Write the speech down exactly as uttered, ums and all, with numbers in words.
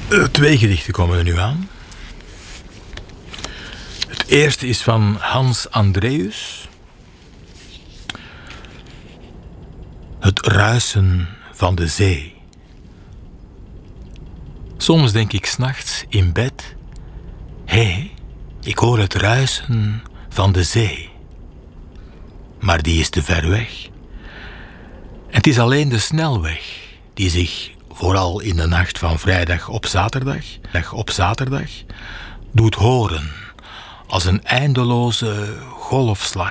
Uh, twee gedichten komen er nu aan. Het eerste is van Hans Andreus. Het ruisen van de zee. Soms denk ik 's nachts in bed: hé, hey, ik hoor het ruisen van de zee. Maar die is te ver weg. En het is alleen de snelweg die zich, vooral in de nacht van vrijdag op zaterdag, op zaterdag, doet horen als een eindeloze golfslag.